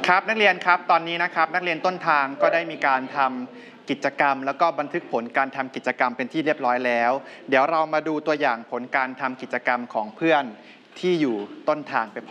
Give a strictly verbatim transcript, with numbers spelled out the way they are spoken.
ครับนักเรียนครับตอนนี้นะครับนักเรียนต้นทางก็ได้มีการทำกิจกรรมแล้วก็บันทึกผลการทำกิจกรรมเป็นที่เรียบร้อยแล้วเดี๋ยวเรามาดูตัวอย่างผลการทำกิจกรรมของเพื่อนที่อยู่ต้นทางไปพร้อม